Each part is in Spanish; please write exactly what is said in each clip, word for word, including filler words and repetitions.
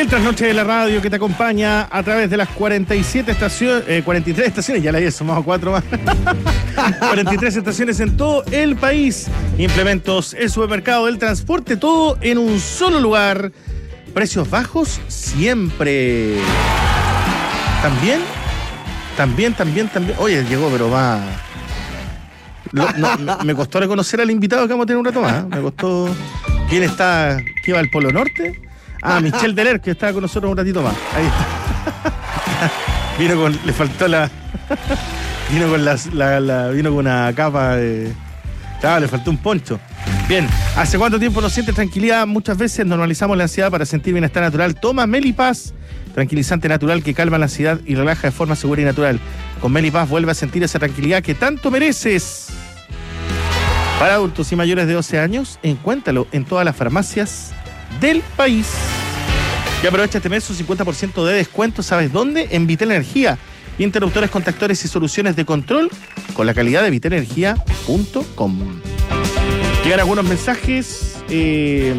El trasnoche de la radio que te acompaña a través de las cuarenta y siete estaciones, eh, cuarenta y tres estaciones, ya le había sumado cuatro más. cuarenta y tres estaciones en todo el país. Implementos, el supermercado, el transporte, todo en un solo lugar. Precios bajos siempre. También, también, también, también. Oye, llegó, pero va. Lo, no, me, me costó reconocer al invitado que vamos a tener un rato más. ¿eh? Me costó. ¿Quién está? ¿Quién va al Polo Norte? Ah, Michel Deler, que estaba con nosotros un ratito más. Ahí está. Vino con. Le faltó la. Vino con las, la, la. Vino con una capa de. Claro, le faltó un poncho. Bien, ¿hace cuánto tiempo no sientes tranquilidad? Muchas veces normalizamos la ansiedad para sentir bienestar natural. Toma Melipaz, tranquilizante natural que calma la ansiedad y relaja de forma segura y natural. Con Melipaz vuelve a sentir esa tranquilidad que tanto mereces. Para adultos y mayores de doce años, encuéntralo en todas las farmacias del país. Y aprovecha este mes su cincuenta por ciento de descuento. ¿Sabes dónde? En Vitel Energía. Interruptores, contactores y soluciones de control con la calidad de vitel energía punto com. Llegan algunos mensajes. Eh,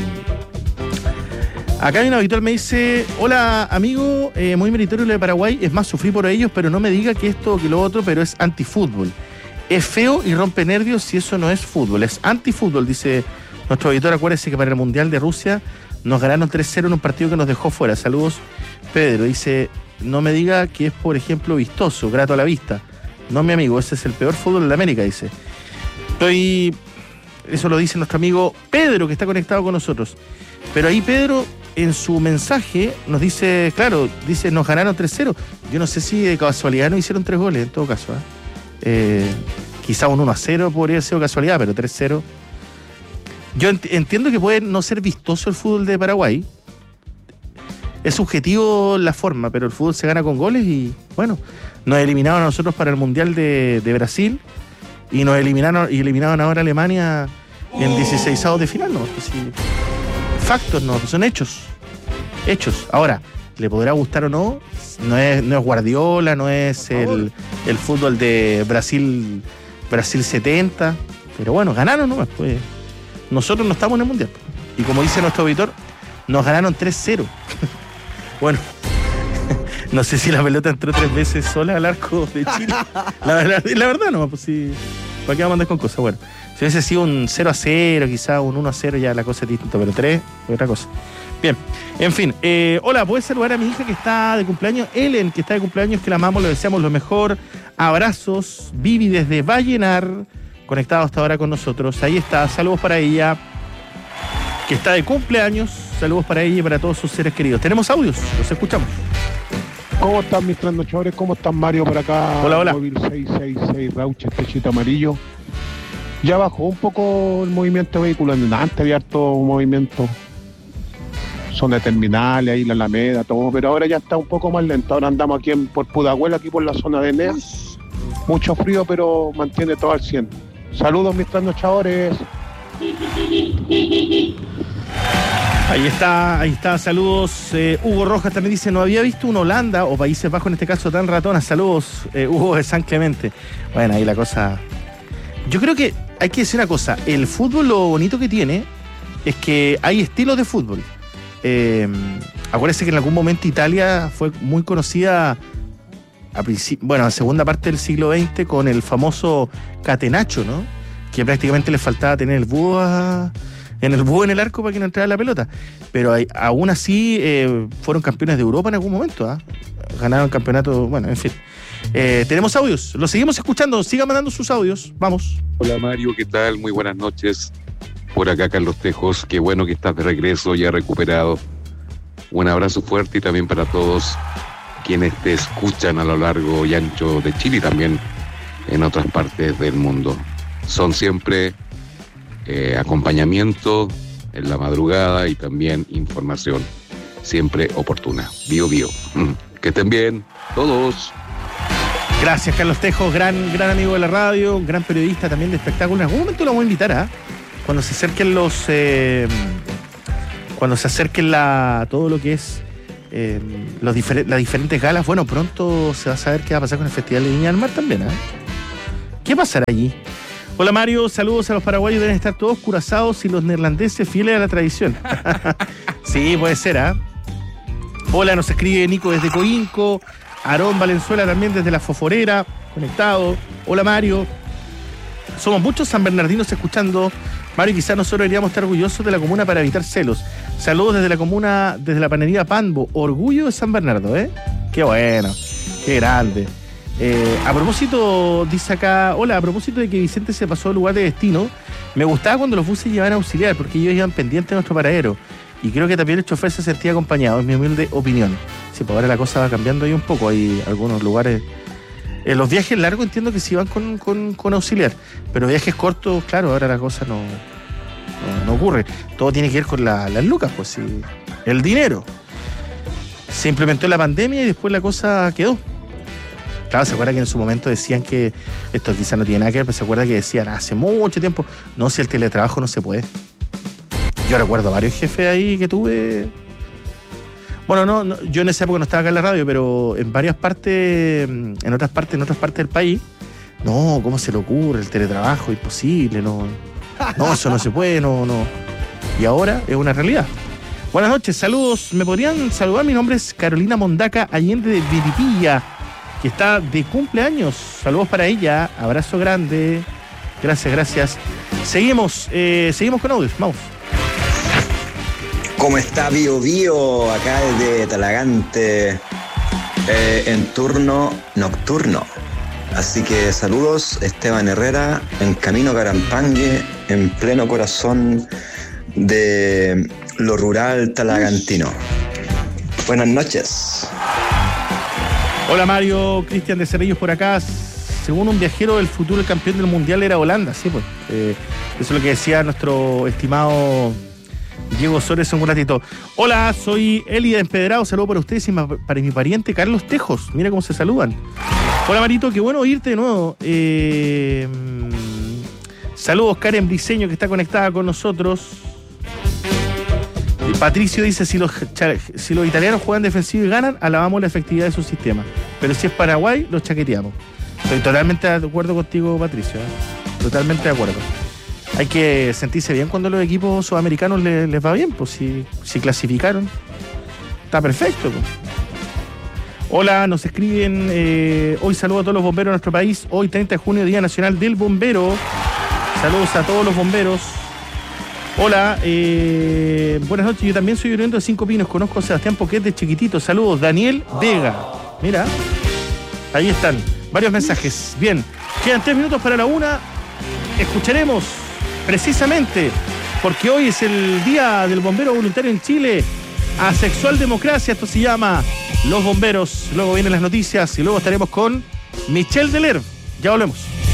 acá hay un habitual, me dice: hola amigo, eh, muy meritorio lo de Paraguay. Es más, sufrí por ellos, pero no me diga que esto o que lo otro, pero es antifútbol. Es feo y rompe nervios si eso no es fútbol. Es antifútbol, dice nuestro auditor. Acuérdese que para el Mundial de Rusia nos ganaron tres cero en un partido que nos dejó fuera. Saludos, Pedro. Dice: no me diga que es, por ejemplo, vistoso, grato a la vista. No, mi amigo, ese es el peor fútbol de América, dice. Estoy... Eso lo dice nuestro amigo Pedro, que está conectado con nosotros. Pero ahí Pedro, en su mensaje, nos dice, claro, dice, nos ganaron tres cero. Yo no sé si de casualidad no hicieron tres goles, en todo caso. ¿eh? Eh, quizá un uno a cero podría ser casualidad, pero tres cero. Yo ent- entiendo que puede no ser vistoso el fútbol de Paraguay. Es subjetivo la forma, pero el fútbol se gana con goles y, bueno, nos eliminaron a nosotros para el Mundial de, de Brasil y nos eliminaron y eliminaron ahora a Alemania en dieciseisavos de final, ¿no? Pues sí, factos, no, son hechos. Hechos. Ahora, ¿le podrá gustar o no? No es, no es Guardiola, no es el, el fútbol de Brasil, Brasil setenta, pero bueno, ganaron nomás, pues. Nosotros no estamos en el Mundial. Y como dice nuestro auditor, nos ganaron tres cero. Bueno, no sé si la pelota entró tres veces sola al arco de Chile. La, la, la verdad, no, pues sí. ¿Para qué vamos a andar con cosas? Bueno, si hubiese sido un cero a cero, quizás un uno a cero, ya la cosa es distinta, pero tres es otra cosa. Bien, en fin. Eh, hola, ¿puedes saludar a mi hija que está de cumpleaños? Ellen, que está de cumpleaños, que la amamos, le deseamos lo mejor. Abrazos. Vivi desde Vallenar, conectado hasta ahora con nosotros. Ahí está, saludos para ella, que está de cumpleaños. Saludos para ella y para todos sus seres queridos. Tenemos audios, los escuchamos. ¿Cómo están mis trasnochadores? ¿Cómo están, Mario, por acá? Hola, hola. Móvil seis seis seis Rauche, techito amarillo. Ya bajó un poco el movimiento vehicular. Antes había harto movimiento. Zona terminales, ahí la Alameda, todo. Pero ahora ya está un poco más lento. Ahora andamos aquí en, por Pudahuel, aquí por la zona de Enea. Mucho frío, pero mantiene todo al cien. Saludos, mis trasnochadores. Ahí está, ahí está, saludos. Eh, Hugo Rojas también dice: no había visto una Holanda o Países Bajos en este caso tan ratona. Saludos, eh, Hugo de San Clemente. Bueno, ahí la cosa. Yo creo que hay que decir una cosa: el fútbol, lo bonito que tiene es que hay estilos de fútbol. Eh, acuérdense que en algún momento Italia fue muy conocida a princip- bueno, a segunda parte del siglo veinte con el famoso catenaccio, ¿no? Que prácticamente les faltaba tener el búho a... en el búho en el arco para que no entrara la pelota. Pero hay, aún así eh, fueron campeones de Europa en algún momento. ¿eh? Ganaron campeonato, bueno, en fin. Eh, tenemos audios, los seguimos escuchando. Sigan mandando sus audios, vamos. Hola Mario, ¿qué tal? Muy buenas noches. Por acá Carlos Tejos, qué bueno que estás de regreso, ya recuperado. Un abrazo fuerte y también para todos quienes te escuchan a lo largo y ancho de Chile y también en otras partes del mundo. Son siempre eh, acompañamiento en la madrugada y también información siempre oportuna. Bio, bio. Que estén bien todos. Gracias, Carlos Tejo, gran, gran amigo de la radio, gran periodista también de espectáculos. En algún momento lo voy a invitar a, ¿eh? Cuando se acerquen los... Eh, cuando se acerquen la, todo lo que es eh, los difer- las diferentes galas, bueno, pronto se va a saber qué va a pasar con el Festival de Viña del Mar también, ¿eh? ¿Qué pasará allí? Hola Mario, saludos a los paraguayos, deben estar todos curazados y los neerlandeses fieles a la tradición. Sí, puede ser, ¿ah? ¿eh? Hola, nos escribe Nico desde Coinco. Aarón Valenzuela también desde La Foforera, conectado. Hola, Mario. Somos muchos san bernardinos escuchando. Mario, quizás nosotros deberíamos estar orgullosos de la comuna para evitar celos. Saludos desde la comuna, desde la panería Panbo. Orgullo de San Bernardo, ¿eh? Qué bueno, qué grande. Eh, a propósito, dice acá, hola, a propósito de que Vicente se pasó al lugar de destino, me gustaba cuando los buses llevaban a auxiliar, porque ellos iban pendientes de nuestro paradero. Y creo que también el chofer se sentía acompañado, es mi humilde opinión. Sí, pues ahora la cosa va cambiando ahí un poco. Hay algunos lugares. En los viajes largos entiendo que sí van con, con, con auxiliar, pero viajes cortos, claro, ahora la cosa no, no, no ocurre. Todo tiene que ver con la, las lucas, pues sí. El dinero. Se implementó la pandemia y después la cosa quedó. Claro, se acuerda que en su momento decían que esto quizás no tiene nada que ver, pero se acuerda que decían hace mucho tiempo, no, si el teletrabajo no se puede. Yo recuerdo varios jefes ahí que tuve. Bueno, no, no, yo en esa época no estaba acá en la radio, pero en varias partes, en otras partes, en otras partes del país, no, ¿cómo se le ocurre? El teletrabajo, imposible, no. No, eso no se puede, no, no. Y ahora es una realidad. Buenas noches, saludos. ¿Me podrían saludar? Mi nombre es Carolina Mondaca Allende de Viripilla, que está de cumpleaños. Saludos para ella, abrazo grande. Gracias, gracias. Seguimos, eh, seguimos con audios, vamos. ¿Cómo está Bio Bio? Acá desde Talagante, eh, en turno nocturno. Así que saludos, Esteban Herrera, en camino Carampangue, en pleno corazón de lo rural talagantino. Buenas noches. Hola Mario, Cristian de Cerrillos por acá. Según un viajero, el futuro campeón del mundial era Holanda, sí, pues. Eh, eso es lo que decía nuestro estimado Diego Sores en un ratito. Hola, soy Eli de Empedrado. Saludo para ustedes y para mi pariente Carlos Tejos. Mira cómo se saludan. Hola, Marito, qué bueno oírte de nuevo. Eh, saludos, Karen Briceño, que está conectada con nosotros. Patricio dice, si los, si los italianos juegan defensivo y ganan, alabamos la efectividad de su sistema. Pero si es Paraguay, los chaqueteamos. Estoy totalmente de acuerdo contigo, Patricio. ¿eh? Totalmente de acuerdo. Hay que sentirse bien cuando los equipos sudamericanos les, les va bien, pues si, si clasificaron. Está perfecto, pues. Hola, nos escriben, eh, hoy saludo a todos los bomberos de nuestro país, hoy treinta de junio, Día Nacional del Bombero. Saludos a todos los bomberos. Hola, eh, buenas noches, yo también soy oriundo de Cinco Pinos, conozco a Sebastián Poquet de chiquitito. Saludos, Daniel Vega. Mira, ahí están, varios mensajes. Bien, quedan tres minutos para la una, escucharemos precisamente, porque hoy es el Día del Bombero Voluntario en Chile, Asexual Democracia, esto se llama Los Bomberos. Luego vienen las noticias y luego estaremos con Michelle Delerve. Ya volvemos.